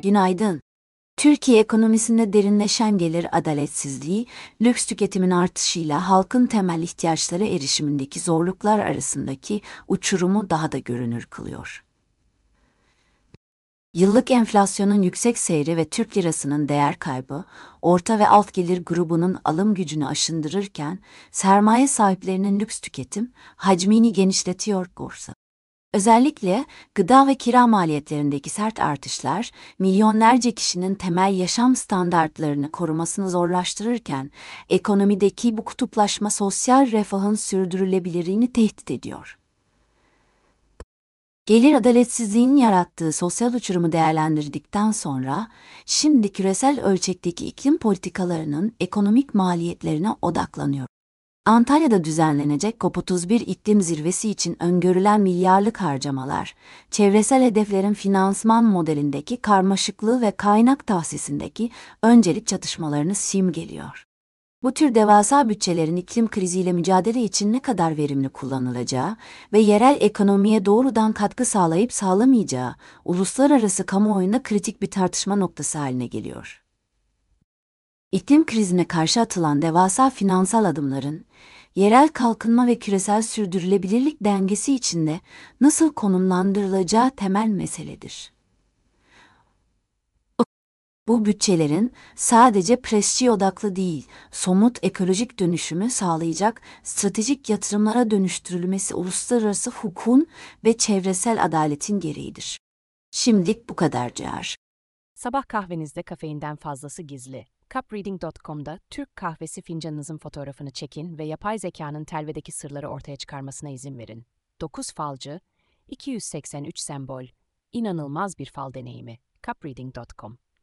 Günaydın. Türkiye ekonomisinde derinleşen gelir adaletsizliği, lüks tüketimin artışıyla halkın temel ihtiyaçlara erişimindeki zorluklar arasındaki uçurumu daha da görünür kılıyor. Yıllık enflasyonun yüksek seyri ve Türk lirasının değer kaybı, orta ve alt gelir grubunun alım gücünü aşındırırken, sermaye sahiplerinin lüks tüketim hacmini genişletiyor borsa. Özellikle gıda ve kira maliyetlerindeki sert artışlar, milyonlarca kişinin temel yaşam standartlarını korumasını zorlaştırırken, ekonomideki bu kutuplaşma sosyal refahın sürdürülebilirliğini tehdit ediyor. Gelir adaletsizliğinin yarattığı sosyal uçurumu değerlendirdikten sonra, şimdi küresel ölçekteki iklim politikalarının ekonomik maliyetlerine odaklanıyor. Antalya'da düzenlenecek COP31 iklim zirvesi için öngörülen milyarlık harcamalar, çevresel hedeflerin finansman modelindeki karmaşıklığı ve kaynak tahsisindeki öncelik çatışmalarını simgeliyor. Bu tür devasa bütçelerin iklim kriziyle mücadele için ne kadar verimli kullanılacağı ve yerel ekonomiye doğrudan katkı sağlayıp sağlamayacağı, uluslararası kamuoyunda kritik bir tartışma noktası haline geliyor. İklim krizine karşı atılan devasa finansal adımların, yerel kalkınma ve küresel sürdürülebilirlik dengesi içinde nasıl konumlandırılacağı temel meseledir. Bu bütçelerin sadece prestij odaklı değil, somut ekolojik dönüşümü sağlayacak stratejik yatırımlara dönüştürülmesi uluslararası hukukun ve çevresel adaletin gereğidir. Şimdilik bu kadar Cihar. Sabah kahvenizde kafeinden fazlası gizli. Cupreading.com'da Türk kahvesi fincanınızın fotoğrafını çekin ve yapay zekanın telvedeki sırları ortaya çıkarmasına izin verin. 9 falcı, 283 sembol, inanılmaz bir fal deneyimi. Cupreading.com